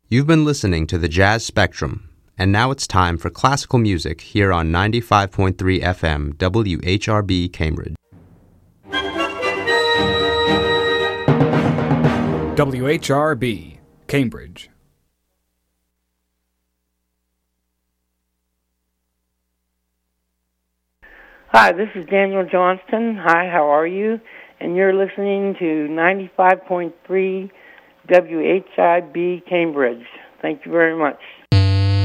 You've been listening to the Jazz Spectrum, and now it's time for classical music here on 95.3 FM WHRB Cambridge. WHRB Cambridge. Hi, this is Daniel Johnston. Hi, how are you? And you're listening to 95.3 WHIB Cambridge. Thank you very much.